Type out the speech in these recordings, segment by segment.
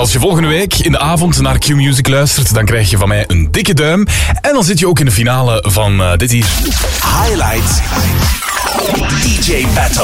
Als je volgende week in de avond naar Q-Music luistert, dan krijg je van mij een dikke duim. En dan zit je ook in de finale van dit hier. Highlights DJ Battle.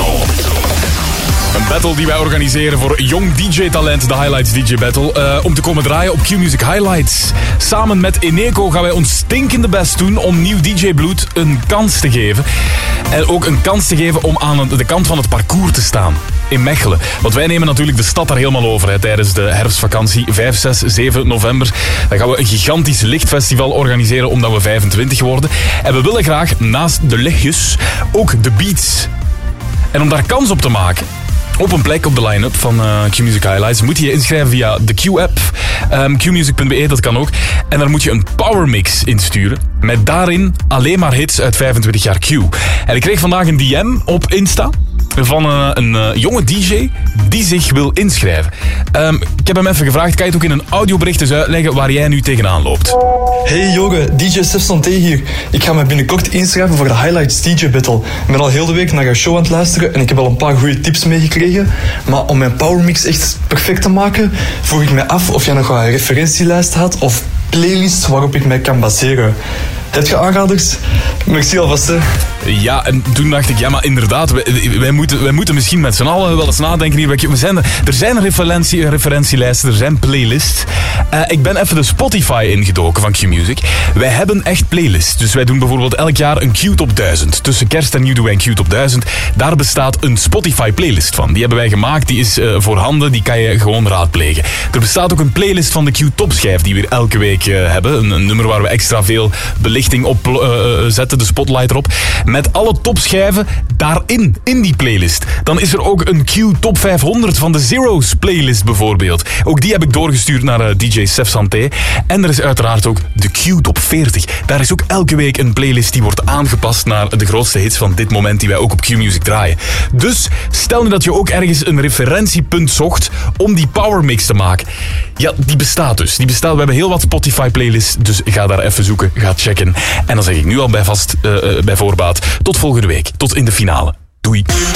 Een battle die wij organiseren voor jong DJ-talent, de Highlights DJ Battle. Om te komen draaien op Q-Music Highlights. Samen met Eneco gaan wij ons stinkende best doen om nieuw DJ-bloed een kans te geven. En ook een kans te geven om aan de kant van het parcours te staan. In Mechelen. Want wij nemen natuurlijk de stad daar helemaal over tijdens de herfstvakantie. 5, 6, 7 november. Dan gaan we een gigantisch lichtfestival organiseren omdat we 25 worden. En we willen graag naast de lichtjes ook de beats. En om daar kans op te maken, op een plek op de line-up van Q-Music Highlights, moet je je inschrijven via de Q-app. Qmusic.be, dat kan ook. En daar moet je een powermix insturen. Met daarin alleen maar hits uit 25 jaar Q. En ik kreeg vandaag een DM op Insta van een jonge DJ die zich wil inschrijven. Ik heb hem even gevraagd, kan je het ook in een audiobericht eens uitleggen waar jij nu tegenaan loopt? Hey Joge, DJ Stef Santé hier. Ik ga me binnenkort inschrijven voor de Highlights DJ Battle. Ik ben al heel de week naar jouw show aan het luisteren en ik heb al een paar goede tips meegekregen. Maar om mijn powermix echt perfect te maken, vroeg ik mij af of jij nog een referentielijst had of playlist waarop ik mij kan baseren. Heb je aanraders? Merci alvast, hè. Ja, en toen dacht ik, ja, maar inderdaad, wij moeten misschien met z'n allen wel eens nadenken hier. Er zijn referentielijsten, er zijn playlists. Ik ben even de Spotify ingedoken van Q-Music. Wij hebben echt playlists. Dus wij doen bijvoorbeeld elk jaar een Q-top 1000. Tussen kerst en nieuw doen wij een Q-top 1000. Daar bestaat een Spotify-playlist van. Die hebben wij gemaakt, die is voorhanden, die kan je gewoon raadplegen. Er bestaat ook een playlist van de Q-topschijf die we elke week hebben. Een nummer waar we extra veel belichting op zetten, de spotlight erop. Met alle topschijven daarin, in die playlist. Dan is er ook een Q Top 500 van de Zero's playlist bijvoorbeeld. Ook die heb ik doorgestuurd naar DJ Stef Santé. En er is uiteraard ook de Q Top 40. Daar is ook elke week een playlist die wordt aangepast naar de grootste hits van dit moment die wij ook op Q-Music draaien. Dus stel nu dat je ook ergens een referentiepunt zocht om die powermix te maken. Ja, die bestaat dus. We hebben heel wat Spotify playlists, dus ga daar even zoeken, ga checken. En dan zeg ik nu al bij voorbaat, tot volgende week. Tot in de finale. Doei.